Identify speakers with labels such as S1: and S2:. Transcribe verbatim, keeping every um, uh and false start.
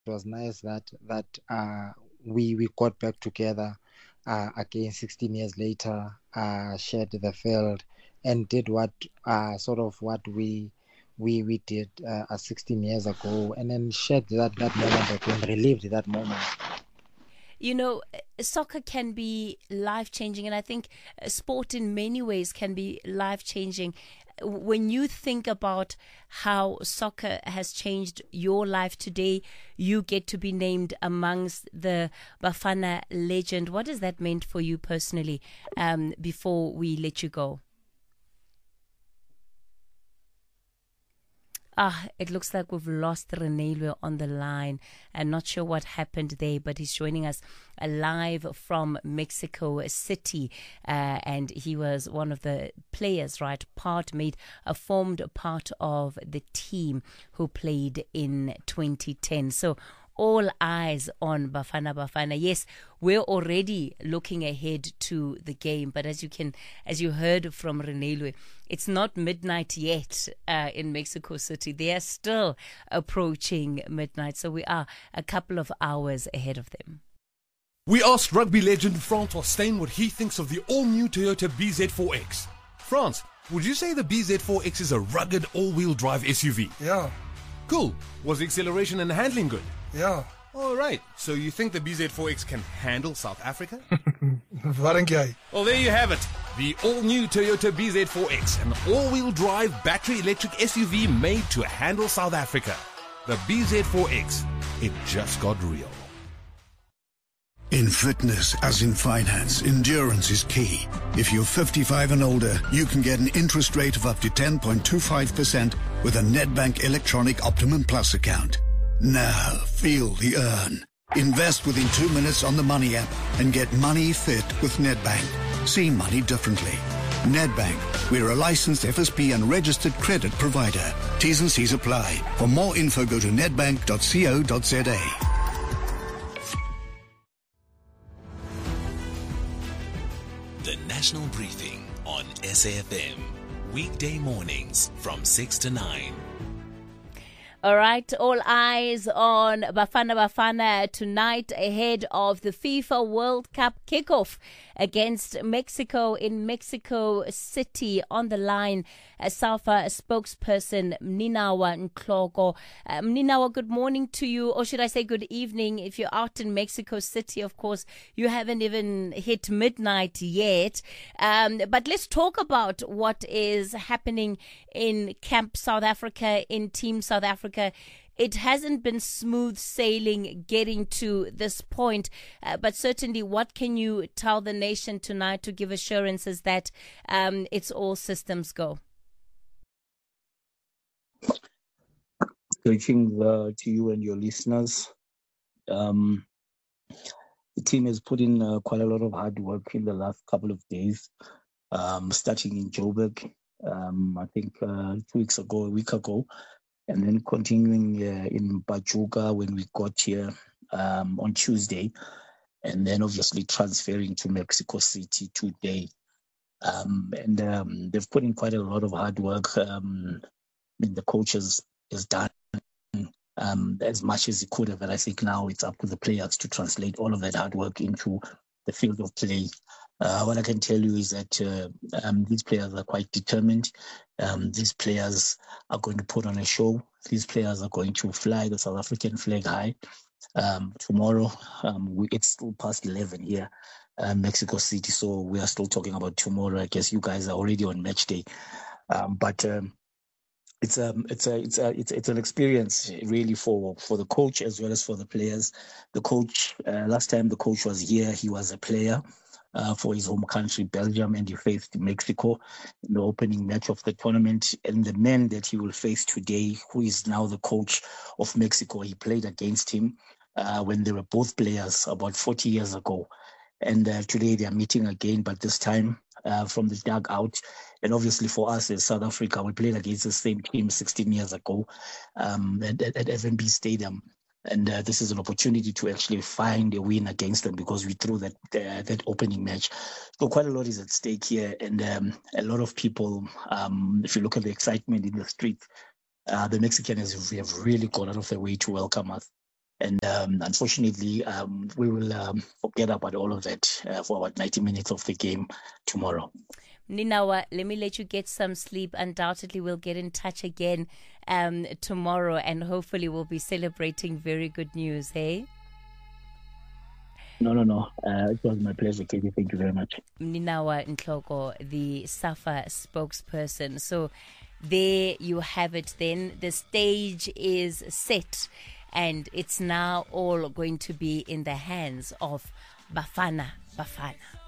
S1: was nice that that uh, we we got back together uh, again sixteen years later, uh, shared the field, and did what uh, sort of what we we we did uh, uh, sixteen years ago, and then shared that that moment again, relived that moment.
S2: You know, uh, soccer can be life changing, and I think uh, sport in many ways can be life changing. When you think about how soccer has changed your life today, you get to be named amongst the Bafana legend. What has that meant for you personally, um, before we let you go? Ah, it looks like we've lost Renelwe on the line. I'm not sure what happened there, but he's joining us uh, live from Mexico City. Uh, and he was one of the players, right? Part made, uh, formed part of the team who played in twenty ten. So all eyes on Bafana Bafana. Yes, we're already looking ahead to the game, but as you can, as you heard from Renelwe, it's not midnight yet uh, in Mexico City. They are still approaching midnight, so we are a couple of hours ahead of them.
S3: We asked rugby legend Francois Steyn what he thinks of the all-new Toyota B Z four X. France, would you say the B Z four X is a rugged all-wheel drive S U V?
S4: Yeah,
S3: Cool. Was the acceleration and handling good?
S4: yeah.
S3: All right. So you think the B Z four X can handle South Africa?
S4: Wat dink jy?
S3: Well, there you have it. The all-new Toyota B Z four X, an all-wheel drive battery electric S U V made to handle South Africa. The B Z four X. It just got real.
S5: In fitness, as in finance, endurance is key. If you're fifty-five and older, you can get an interest rate of up to ten point two five percent with a Nedbank Electronic Optimum Plus account. Now, feel the earn. Invest within two minutes on the Money app and get money fit with Nedbank. See money differently. Nedbank, we're a licensed F S P and registered credit provider. T's and C's apply. For more info, go to nedbank dot co dot za.
S6: The National Briefing on S A F M. Weekday mornings from six to nine.
S2: All right, all eyes on Bafana Bafana tonight ahead of the FIFA World Cup kickoff against Mexico in Mexico City. On the line, uh, SAFA spokesperson Mninawa Nhloko. Uh, Mninawa, good morning to you, or should I say good evening if you're out in Mexico City. Of course, you haven't even hit midnight yet. Um, but let's talk about what is happening in Camp South Africa, in Team South Africa. It hasn't been smooth sailing getting to this point, uh, but certainly what can you tell the nation tonight to give assurances that um, it's all systems go?
S7: Greetings uh, to you and your listeners. Um, the team has put in uh, quite a lot of hard work in the last couple of days, um, starting in Joburg, um, I think uh, two weeks ago, a week ago, and then continuing uh, in Pachuca when we got here um, on Tuesday, and then obviously transferring to Mexico City today. Um, and um, they've put in quite a lot of hard work. Um, I mean, the coach has, has done um, as much as he could have, and I think now it's up to the players to translate all of that hard work into the field of play. Uh, what I can tell you is that uh, um, these players are quite determined. Um, these players are going to put on a show. These players are going to fly the South African flag high. Um, tomorrow, um, we, it's still past eleven here, uh, Mexico City, so we are still talking about tomorrow. I guess you guys are already on match day, um, but um, it's a it's a it's a it's it's an experience really for for the coach as well as for the players. The coach, uh, last time the coach was here, he was a player uh, for his home country, Belgium, and he faced Mexico in the opening match of the tournament. And the man that he will face today, who is now the coach of Mexico, he played against him uh, when they were both players about forty years ago. And uh, today they are meeting again, but this time uh, from the dugout. And obviously for us as South Africa, we played against the same team sixteen years ago um, at, at F N B Stadium. And uh, this is an opportunity to actually find a win against them because we threw that uh, that opening match. So quite a lot is at stake here. And um, a lot of people, um, if you look at the excitement in the streets, uh, the Mexicans have really gone out of their way to welcome us. And um, unfortunately, um, we will um, forget about all of that uh, for about ninety minutes of the game tomorrow.
S2: Ninawa, let me let you get some sleep. Undoubtedly, we'll get in touch again um, tomorrow, and hopefully we'll be celebrating very good news, hey?
S7: No, no, no. Uh, it was my pleasure, Katie. Thank you very much.
S2: Ninawa Nhloko, the SAFA spokesperson. So there you have it then. The stage is set, and it's now all going to be in the hands of Bafana Bafana.